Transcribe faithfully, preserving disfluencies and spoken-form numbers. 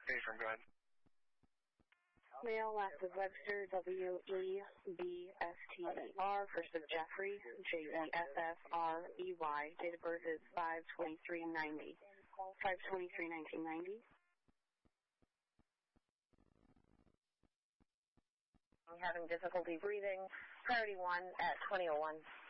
Hey, from go ahead. Male, last of Webster, W E B S T E R, first of Jeffrey, J E F F R E Y. Date of birth is five twenty-three ninety. five twenty-three nineteen ninety. I'm having difficulty breathing. Priority one at twenty oh one.